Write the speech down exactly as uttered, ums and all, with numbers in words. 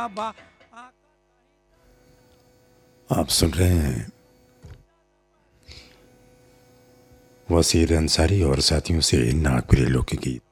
बाबा। आप सुन रहे हैं वसीर अंसारी और साथियों से नागपुरी लोकगीत।